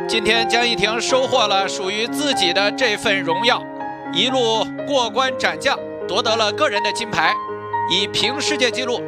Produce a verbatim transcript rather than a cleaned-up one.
今天江一婷收获了属于自己的这份荣耀，一路过关斩将，夺得了个人的金牌，以平世界纪录